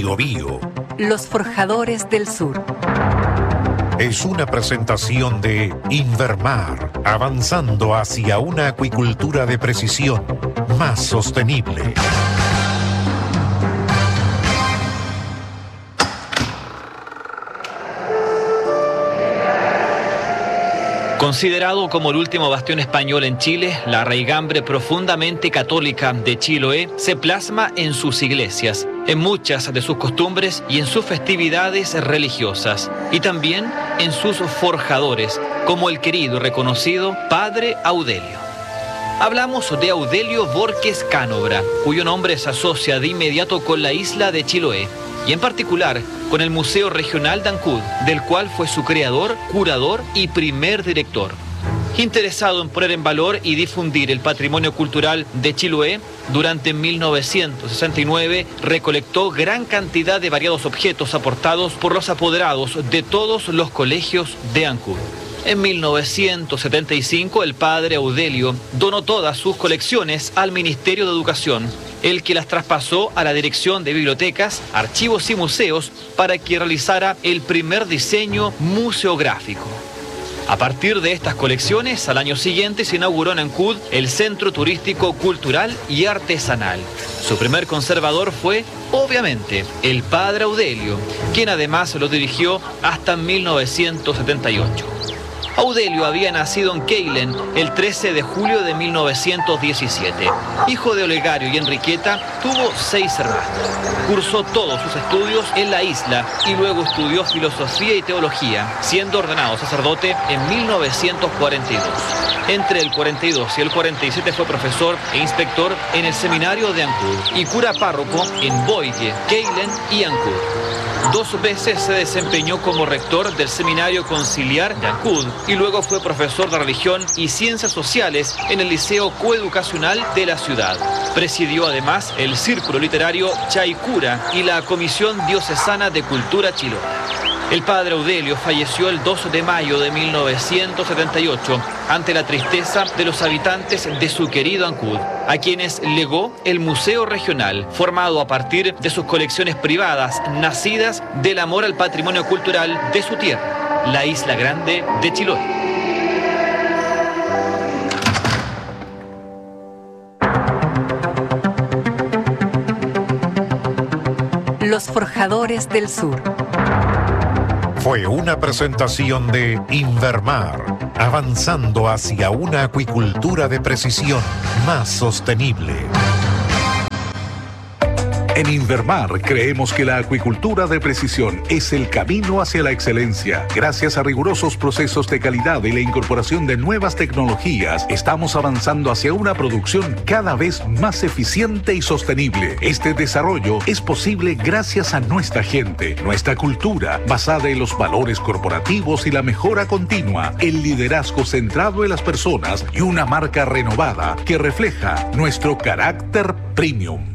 Biobío. Los Forjadores del Sur. Es una presentación de Invermar, avanzando hacia una acuicultura de precisión más sostenible. Considerado como el último bastión español en Chile, la raigambre profundamente católica de Chiloé se plasma en sus iglesias, en muchas de sus costumbres y en sus festividades religiosas, y también en sus forjadores, como el querido y reconocido Padre Audelio. Hablamos de Audelio Borges Cánobra, cuyo nombre se asocia de inmediato con la isla de Chiloé, y en particular con el Museo Regional de Ancud, del cual fue su creador, curador y primer director. Interesado en poner en valor y difundir el patrimonio cultural de Chiloé, durante 1969 recolectó gran cantidad de variados objetos aportados por los apoderados de todos los colegios de Ancud. En 1975, el padre Audelio donó todas sus colecciones al Ministerio de Educación, el que las traspasó a la Dirección de Bibliotecas, Archivos y Museos para que realizara el primer diseño museográfico. A partir de estas colecciones, al año siguiente se inauguró en Ancud el Centro Turístico Cultural y Artesanal. Su primer conservador fue, obviamente, el padre Audelio, quien además lo dirigió hasta 1978. Audelio había nacido en Keilen el 13 de julio de 1917. Hijo de Olegario y Enriqueta, tuvo 6 hermanos. Cursó todos sus estudios en la isla y luego estudió filosofía y teología, siendo ordenado sacerdote en 1942. Entre el 42 y el 47 fue profesor e inspector en el seminario de Ancud y cura párroco en Boille, Keilen y Ancud. 2 veces se desempeñó como rector del Seminario Conciliar de Ancud y luego fue profesor de religión y ciencias sociales en el Liceo Coeducacional de la ciudad. Presidió además el Círculo Literario Chaicura y la Comisión Diocesana de Cultura Chilota. El padre Audelio falleció el 2 de mayo de 1978 ante la tristeza de los habitantes de su querido Ancud, a quienes legó el Museo Regional, formado a partir de sus colecciones privadas, nacidas del amor al patrimonio cultural de su tierra, la Isla Grande de Chiloé. Los Forjadores del Sur. Fue una presentación de Invermar, avanzando hacia una acuicultura de precisión más sostenible. En Invermar creemos que la acuicultura de precisión es el camino hacia la excelencia. Gracias a rigurosos procesos de calidad y la incorporación de nuevas tecnologías, estamos avanzando hacia una producción cada vez más eficiente y sostenible. Este desarrollo es posible gracias a nuestra gente, nuestra cultura, basada en los valores corporativos y la mejora continua, el liderazgo centrado en las personas y una marca renovada que refleja nuestro carácter premium.